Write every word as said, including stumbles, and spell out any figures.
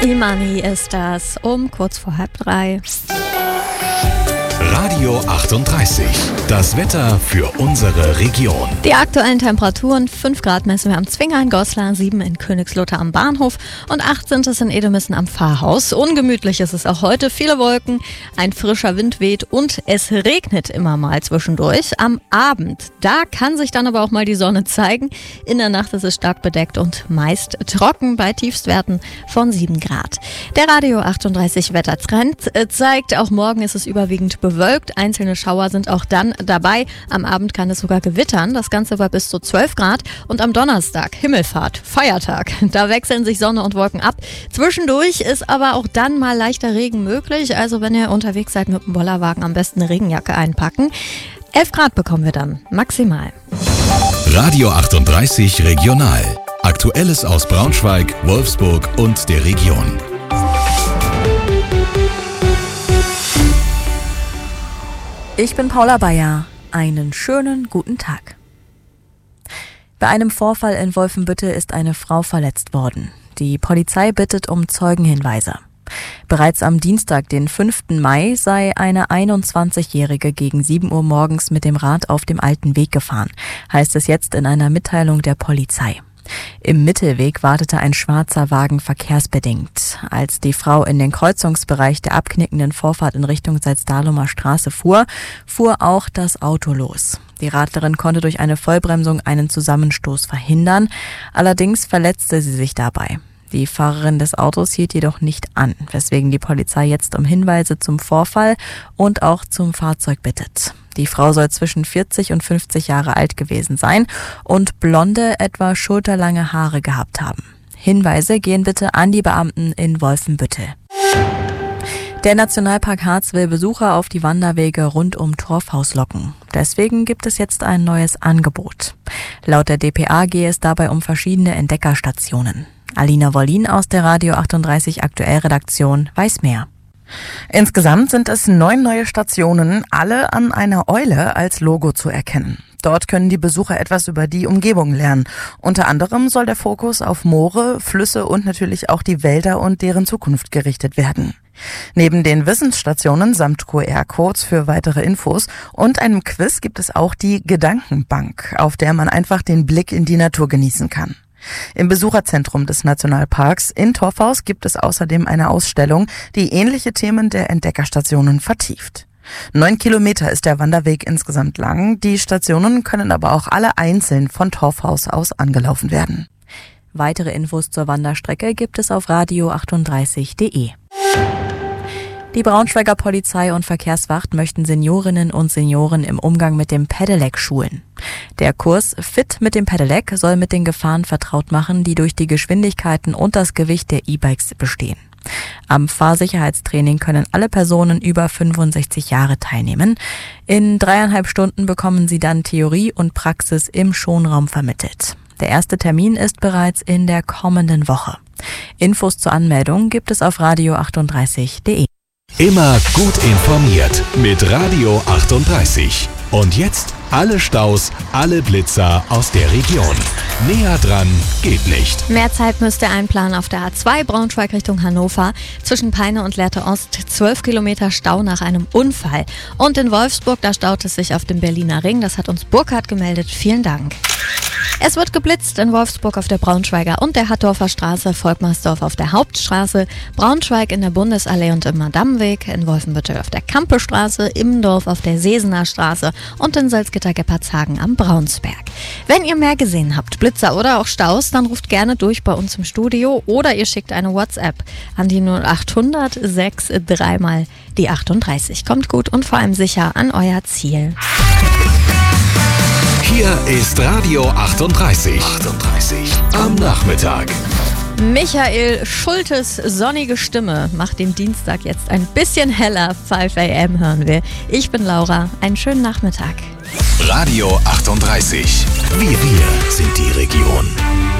Imani ist das um kurz vor halb drei. Radio achtunddreißig. Das Wetter für unsere Region. Die aktuellen Temperaturen: fünf Grad messen wir am Zwinger in Goslar, sieben in Königslutter am Bahnhof und acht sind es in Edemissen am Pfarrhaus. Ungemütlich ist es auch heute, viele Wolken, ein frischer Wind weht und es regnet immer mal zwischendurch. Am Abend, da kann sich dann aber auch mal die Sonne zeigen. In der Nacht ist es stark bedeckt und meist trocken bei Tiefstwerten von sieben Grad. Der Radio achtunddreißig Wettertrend zeigt, auch morgen ist es überwiegend bewölkt. Einzelne Schauer sind auch dann dabei. Am Abend kann es sogar gewittern. Das Ganze war bis zu zwölf Grad. Und am Donnerstag, Himmelfahrt, Feiertag, da wechseln sich Sonne und Wolken ab. Zwischendurch ist aber auch dann mal leichter Regen möglich. Also wenn ihr unterwegs seid mit dem Bollerwagen, am besten eine Regenjacke einpacken. elf Grad bekommen wir dann, maximal. Radio achtunddreißig Regional. Aktuelles aus Braunschweig, Wolfsburg und der Region. Ich bin Paula Bayer. Einen schönen guten Tag. Bei einem Vorfall in Wolfenbüttel ist eine Frau verletzt worden. Die Polizei bittet um Zeugenhinweise. Bereits am Dienstag, den fünften Mai, sei eine einundzwanzigjährige gegen sieben Uhr morgens mit dem Rad auf dem alten Weg gefahren, heißt es jetzt in einer Mitteilung der Polizei. Im Mittelweg wartete ein schwarzer Wagen verkehrsbedingt. Als die Frau in den Kreuzungsbereich der abknickenden Vorfahrt in Richtung Salzdahlumer Straße fuhr, fuhr auch das Auto los. Die Radlerin konnte durch eine Vollbremsung einen Zusammenstoß verhindern, allerdings verletzte sie sich dabei. Die Fahrerin des Autos hielt jedoch nicht an, weswegen die Polizei jetzt um Hinweise zum Vorfall und auch zum Fahrzeug bittet. Die Frau soll zwischen vierzig und fünfzig Jahre alt gewesen sein und blonde, etwa schulterlange Haare gehabt haben. Hinweise gehen bitte an die Beamten in Wolfenbüttel. Der Nationalpark Harz will Besucher auf die Wanderwege rund um Torfhaus locken. Deswegen gibt es jetzt ein neues Angebot. Laut der D P A gehe es dabei um verschiedene Entdeckerstationen. Alina Wollin aus der Radio achtunddreißig Aktuell Redaktion weiß mehr. Insgesamt sind es neun neue Stationen, alle an einer Eule als Logo zu erkennen. Dort können die Besucher etwas über die Umgebung lernen. Unter anderem soll der Fokus auf Moore, Flüsse und natürlich auch die Wälder und deren Zukunft gerichtet werden. Neben den Wissensstationen samt Q R-Codes für weitere Infos und einem Quiz gibt es auch die Gedankenbank, auf der man einfach den Blick in die Natur genießen kann. Im Besucherzentrum des Nationalparks in Torfhaus gibt es außerdem eine Ausstellung, die ähnliche Themen der Entdeckerstationen vertieft. Neun Kilometer ist der Wanderweg insgesamt lang. Die Stationen können aber auch alle einzeln von Torfhaus aus angelaufen werden. Weitere Infos zur Wanderstrecke gibt es auf radio achtunddreißig punkt de. Die Braunschweiger Polizei und Verkehrswacht möchten Seniorinnen und Senioren im Umgang mit dem Pedelec schulen. Der Kurs Fit mit dem Pedelec soll mit den Gefahren vertraut machen, die durch die Geschwindigkeiten und das Gewicht der E-Bikes bestehen. Am Fahrsicherheitstraining können alle Personen über fünfundsechzig Jahre teilnehmen. In dreieinhalb Stunden bekommen sie dann Theorie und Praxis im Schonraum vermittelt. Der erste Termin ist bereits in der kommenden Woche. Infos zur Anmeldung gibt es auf radio achtunddreißig punkt de. Immer gut informiert mit Radio achtunddreißig. Und jetzt alle Staus, alle Blitzer aus der Region. Näher dran geht nicht. Mehr Zeit müsst ihr einplanen auf der A zwei Braunschweig Richtung Hannover. Zwischen Peine und Lehrte Ost zwölf Kilometer Stau nach einem Unfall. Und in Wolfsburg, da staut es sich auf dem Berliner Ring. Das hat uns Burkhard gemeldet. Vielen Dank. Es wird geblitzt in Wolfsburg auf der Braunschweiger und der Hattorfer Straße, Volkmarsdorf auf der Hauptstraße, Braunschweig in der Bundesallee und im Madammweg, in Wolfenbüttel auf der Kampestraße, Immendorf auf der Sesener Straße und in Salzgitter-Geppartshagen am Braunsberg. Wenn ihr mehr gesehen habt, Blitzer oder auch Staus, dann ruft gerne durch bei uns im Studio oder ihr schickt eine WhatsApp an die null achthundert sechs drei mal die achtunddreißig. Kommt gut und vor allem sicher an euer Ziel. Hier ist Radio achtunddreißig. achtunddreißig am Nachmittag. Michael Schultes sonnige Stimme macht den Dienstag jetzt ein bisschen heller. fünf a m hören wir. Ich bin Laura. Einen schönen Nachmittag. Radio achtunddreißig. Wir, wir sind die Region.